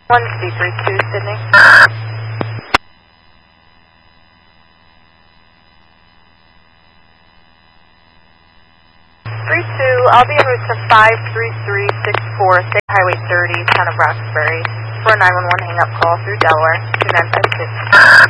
1C32, Sydney. 32, I'll be en route to 53364, State Highway 30, town of Roxbury, for a 911 hang-up call through Delaware, 2956.